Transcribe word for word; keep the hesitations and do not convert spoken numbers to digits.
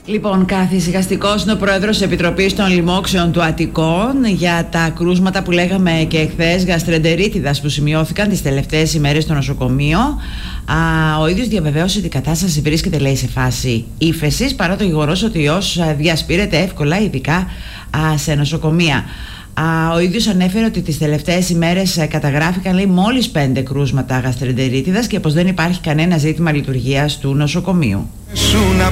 Λοιπόν, καθησυχαστικός είναι ο πρόεδρος της Επιτροπής των Λοιμόξεων του Αττικών για τα κρούσματα που λέγαμε και εχθές γαστρεντερίτιδας που σημειώθηκαν τις τελευταίες ημέρες στο νοσοκομείο. Α, ο ίδιος διαβεβαίωσε ότι η κατάσταση βρίσκεται, λέει, σε φάση ύφεσης, παρά το γεγονός ότι ο ιός διασπείρεται εύκολα, ειδικά α, σε νοσοκομεία. Α, ο ίδιος ανέφερε ότι τις τελευταίες ημέρες καταγράφηκαν, λέει, μόλις πέντε κρούσματα γαστρεντερίτιδας και πως δεν υπάρχει κανένα ζήτημα λειτουργίας του νοσοκομείου. Σου να